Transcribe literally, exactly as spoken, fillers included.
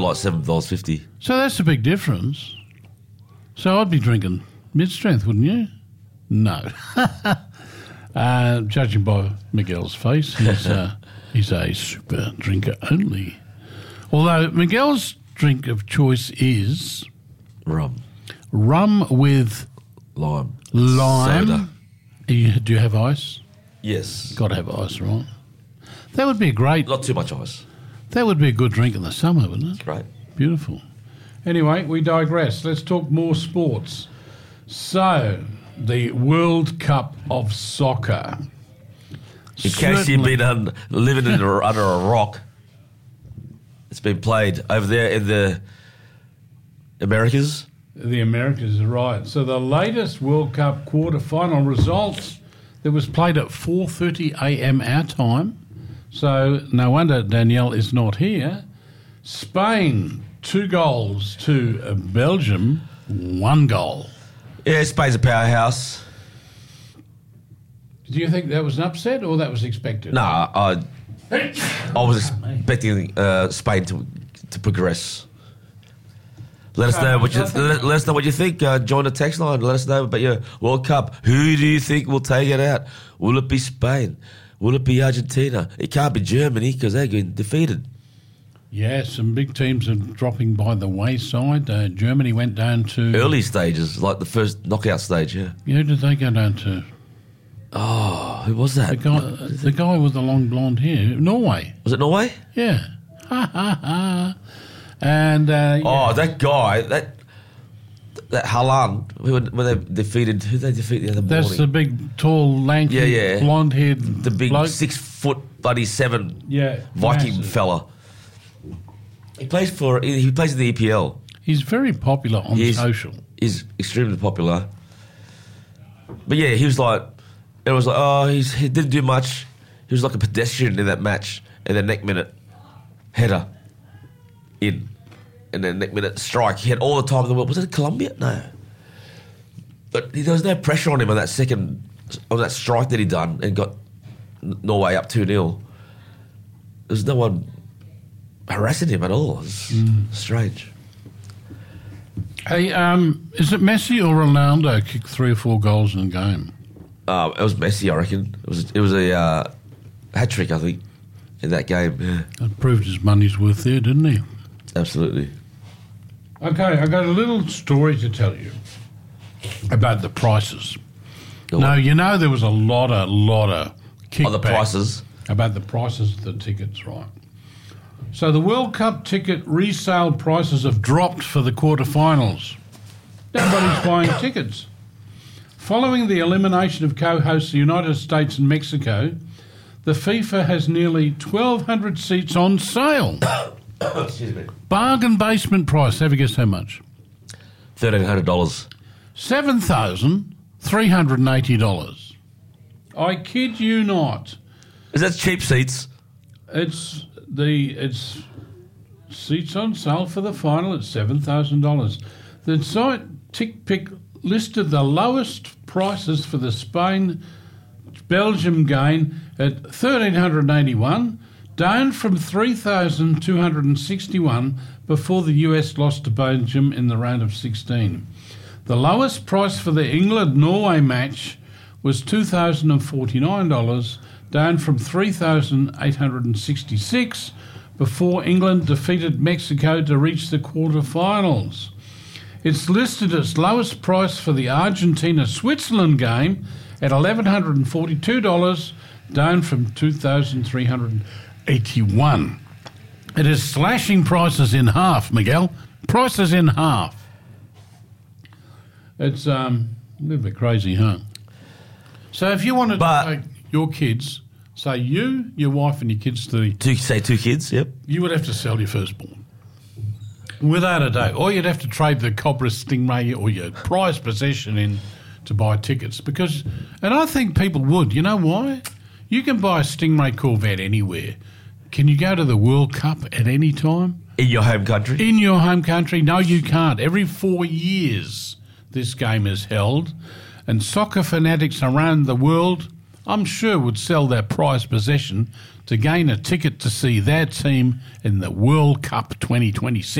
like seven dollars fifty. So that's a big difference. So I'd be drinking mid-strength, wouldn't you? No. uh, judging by Miguel's face, he's, uh, he's a super drinker only. Although Miguel's drink of choice is... Rum. Rum with... Lime. Lime. Soda. You, do you have ice? Yes. Got to have ice, right? That would be a great... Not too much ice. That would be a good drink in the summer, wouldn't it? Great. Beautiful. Anyway, we digress. Let's talk more sports. So, the World Cup of Soccer. In case you've been un- living in a, under a rock, it's been played over there in the Americas. The Americas, right. So the latest World Cup quarter-final results, that was played at four thirty a.m. our time. So no wonder Danielle is not here. Spain, two goals to uh, Belgium, one goal. Yeah, Spain's a powerhouse. Do you think that was an upset or that was expected? No, I, I was expecting uh, Spain to to progress. Let us know what you let, let us know what you think. Uh, join the text line. Let us know about your World Cup. Who do you think will take it out? Will it be Spain? Will it be Argentina? It can't be Germany because they're getting defeated. Yeah, some big teams are dropping by the wayside. Uh, Germany went down to... Early stages, like the first knockout stage, yeah. Who did they go down to? Oh, who was that? The guy, the guy with the long blonde hair. Norway. Was it Norway? Yeah. Ha, ha, ha. And... Uh, yeah. Oh, that guy, that that Haaland, when, when they defeated... Who they defeated the other That's morning? the big, tall, lanky, yeah, yeah. blonde-haired The big bloke. six-foot, bloody seven Yeah, Viking massive. fella. He plays for... He plays in the E P L. He's very popular on He's, social. He's extremely popular. But yeah, he was like... It was like, oh, he's, he didn't do much. He was like a pedestrian in that match. And then next minute, header. In. And then next minute, strike. He had all the time in the world. Was it Colombia? No. But there was no pressure on him on that second... On that strike that he done and got Norway up two nil. There's no one harassing him at all. It's mm. strange. Hey, um, is it Messi or Ronaldo kicked three or four goals in a game? Uh, it was Messi, I reckon. It was it was a uh, hat trick, I think, in that game. Yeah, that proved his money's worth there, didn't he? Absolutely. Okay, I got a little story to tell you about the prices. Go now, on. you know there was a lot of lot of kickback Oh, the prices. about the prices of the tickets, right? So the World Cup ticket resale prices have dropped for the quarterfinals. Nobody's buying tickets. Following the elimination of co-hosts the United States and Mexico, the FIFA has nearly twelve hundred seats on sale. Excuse me. Bargain basement price, have a guess how much? thirteen hundred dollars. seven thousand three hundred eighty dollars. I kid you not. Is that cheap seats? It's the it's seats on sale for the final at seven thousand dollars. The site TickPick listed the lowest prices for the Spain Belgium game at one thousand three hundred eighty-one, down from three thousand two hundred sixty-one before the U S lost to Belgium in the round of sixteen. The lowest price for the England-Norway match was two thousand forty-nine dollars, down from three thousand eight hundred sixty-six before England defeated Mexico to reach the quarterfinals. It's listed its lowest price for the Argentina-Switzerland game at one thousand one hundred forty-two dollars, down from two thousand three hundred eighty-one dollars. It is slashing prices in half, Miguel. Prices in half. It's um, a little bit crazy, huh? So if you wanted But- to take your kids, say you, your wife and your kids to the... Two, say two kids, yep. You would have to sell your firstborn. Without a doubt. Or you'd have to trade the Cobra Stingray or your prized possession in to buy tickets. Because, and I think people would. You know why? You can buy a Stingray Corvette anywhere. Can you go to the World Cup at any time? In your home country? In your home country? No, you can't. Every four years this game is held. And soccer fanatics around the world, I'm sure, would sell their prized possession to gain a ticket to see their team in the World Cup twenty twenty-six.